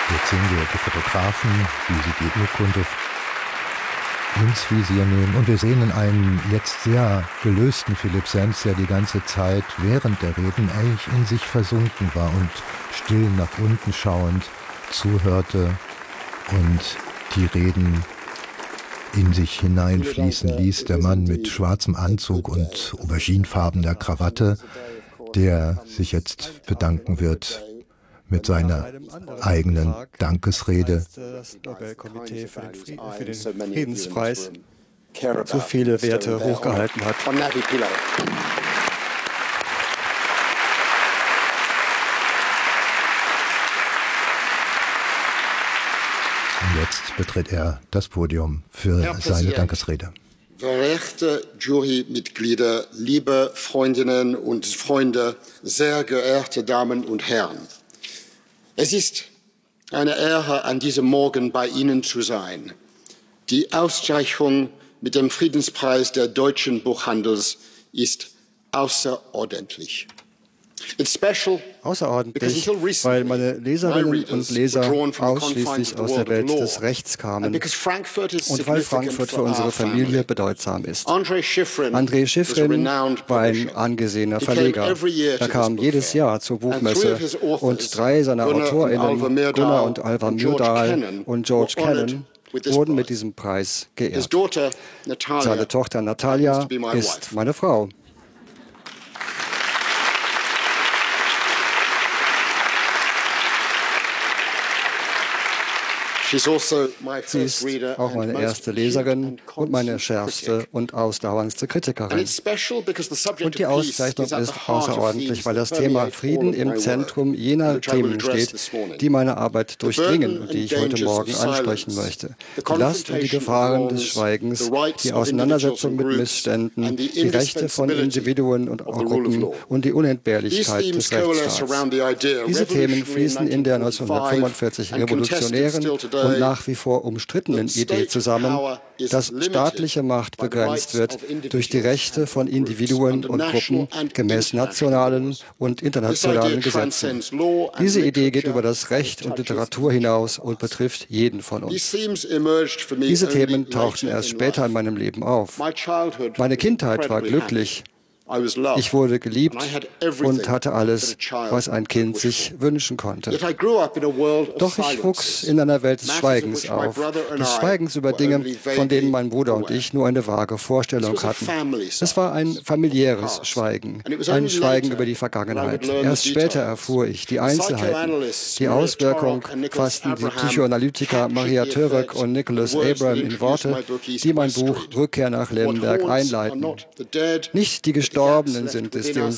Jetzt sehen wir die Fotografen, wie sie die Urkunde ins Visier nehmen. Und wir sehen in einem jetzt sehr gelösten Philipp Sens, der die ganze Zeit während der Reden eigentlich in sich versunken war und still nach unten schauend zuhörte und die Reden in sich hineinfließen ließ. Der Mann mit schwarzem Anzug und auberginefarbener Krawatte, der sich jetzt bedanken wird mit seiner eigenen Dankesrede. Das Nobelkomitee für den Friedenspreis so viele Werte hochgehalten hat. Und jetzt betritt er das Podium für seine Dankesrede. Verehrte Jurymitglieder, liebe Freundinnen und Freunde, sehr geehrte Damen und Herren. Es ist eine Ehre, an diesem Morgen bei Ihnen zu sein. Die Auszeichnung mit dem Friedenspreis der deutschen Buchhandels ist außerordentlich. Außerordentlich, weil meine Leserinnen und Leser ausschließlich aus der Welt des Rechts kamen und weil Frankfurt für unsere Familie bedeutsam ist. André Schifrin war ein angesehener Verleger. Er kam jedes Jahr zur Buchmesse und 3 seiner AutorInnen, Gunnar und Alva Myrdal und George Kennan, wurden mit diesem Preis geehrt. Seine Tochter Natalia ist meine Frau. Sie ist auch meine erste Leserin und meine schärfste und ausdauerndste Kritikerin. Und die Auszeichnung ist außerordentlich, weil das Thema Frieden im Zentrum jener Themen steht, die meine Arbeit durchdringen und die ich heute Morgen ansprechen möchte. Die Last und die Gefahren des Schweigens, die Auseinandersetzung mit Missständen, die Rechte von Individuen und Gruppen und die Unentbehrlichkeit des Rechtsstaats. Diese Themen fließen in der 1945 revolutionären und nach wie vor umstrittenen Idee zusammen, dass staatliche Macht begrenzt wird durch die Rechte von Individuen und Gruppen gemäß nationalen und internationalen Gesetzen. Diese Idee geht über das Recht und Literatur hinaus und betrifft jeden von uns. Diese Themen tauchten erst später in meinem Leben auf. Meine Kindheit war glücklich. Ich wurde geliebt und hatte alles, was ein Kind sich wünschen konnte. Doch ich wuchs in einer Welt des Schweigens auf, des Schweigens über Dinge, von denen mein Bruder und ich nur eine vage Vorstellung hatten. Es war ein familiäres Schweigen, ein Schweigen über die Vergangenheit. Erst später erfuhr ich die Einzelheiten. Die Auswirkung fassten die Psychoanalytiker Maria Turek und Nicholas Abram in Worte, die mein Buch Rückkehr nach Lemberg einleiten. Nicht die Verstorbenen sind es, die uns